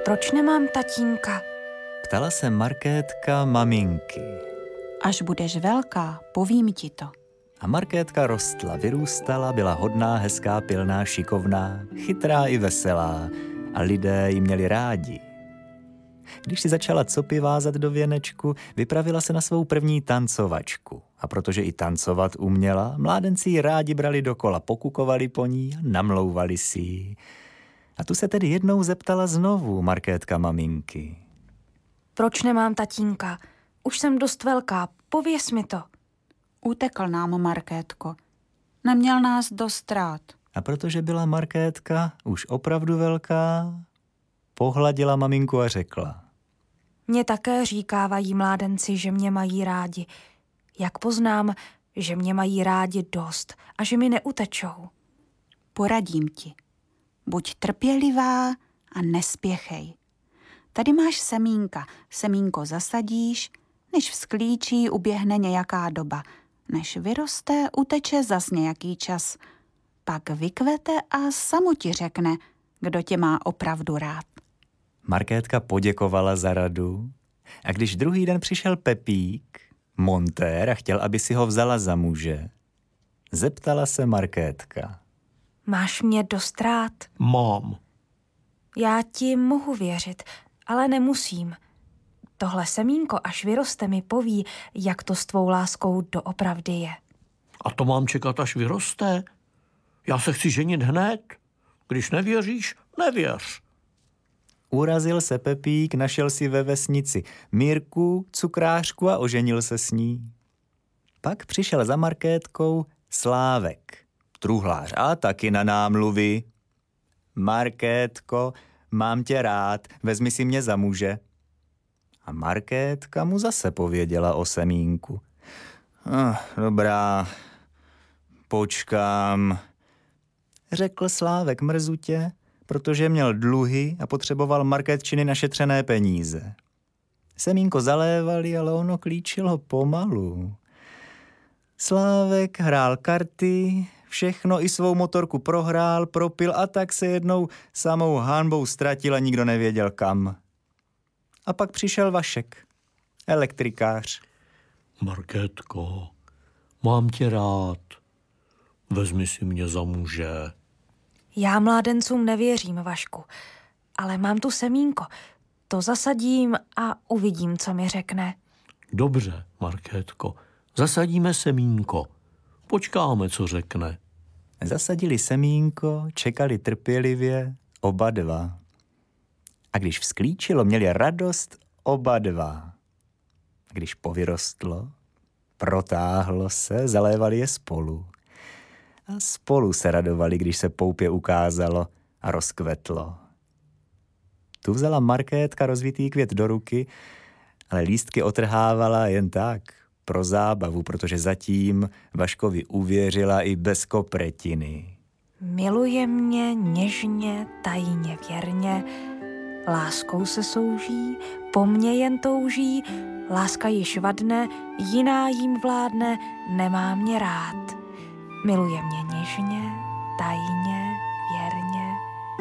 Proč nemám tatínka? Ptala se Markétka maminky. Až budeš velká, povím ti to. A Markétka rostla, vyrůstala, byla hodná, hezká, pilná, šikovná, chytrá i veselá a lidé ji měli rádi. Když si začala copy vázat do věnečku, vypravila se na svou první tancovačku. A protože i tancovat uměla, mládenci ji rádi brali dokola, pokukovali po ní a namlouvali si ji. A tu se tedy jednou zeptala znovu Markétka maminky. Proč nemám tatínka? Už jsem dost velká, pověz mi to. Utekl nám, Markétko. Neměl nás dost rád. A protože byla Markétka už opravdu velká, pohladila maminku a řekla. Mně také říkávají mládenci, že mě mají rádi. Jak poznám, že mě mají rádi dost a že mi neutečou? Poradím ti. Buď trpělivá a nespěchej. Tady máš semínka. Semínko zasadíš, než vzklíčí, uběhne nějaká doba. Než vyroste, uteče zas nějaký čas. Pak vykvete a samo ti řekne, kdo tě má opravdu rád. Markétka poděkovala za radu a když druhý den přišel Pepík, montér, a chtěl, aby si ho vzala za muže, zeptala se Markétka. Máš mě dost rád? Mám. Já ti mohu věřit, ale nemusím. Tohle semínko, až vyroste, mi poví, jak to s tvou láskou doopravdy je. A to mám čekat, až vyroste? Já se chci ženit hned. Když nevěříš, nevěř. Urazil se Pepík, našel si ve vesnici Mírku, cukrářku a oženil se s ní. Pak přišel za Markétkou Slávek, truhlář a taky na námluvy. Markétko, mám tě rád, vezmi si mě za muže. A Markétka mu zase pověděla o semínku. Dobrá, počkám, řekl Slávek mrzutě, protože měl dluhy a potřeboval Markétčiny našetřené peníze. Semínko zalévali, ale ono klíčilo pomalu. Slávek hrál karty, všechno i svou motorku prohrál, propil a tak se jednou samou hanbou ztratil a nikdo nevěděl kam. A pak přišel Vašek, elektrikář. Markétko, mám tě rád. Vezmi si mě za muže. Já mládencům nevěřím, Vašku, ale mám tu semínko. To zasadím a uvidím, co mi řekne. Dobře, Markétko, zasadíme semínko. Počkáme, co řekne. Zasadili semínko, čekali trpělivě oba dva. A když vzklíčilo, měli radost oba dva. A když povyrostlo, protáhlo se, zalévali je spolu. A spolu se radovali, když se poupě ukázalo a rozkvetlo. Tu vzala Markétka rozvitý květ do ruky, ale lístky otrhávala jen tak, pro zábavu, protože zatím Vaškovi uvěřila i bez kopretiny. Miluje mě něžně, tajně, věrně, láskou se souží, po mně jen touží, láska již vadne, jiná jím vládne, nemá mě rád. Miluje mě něžně, tajně,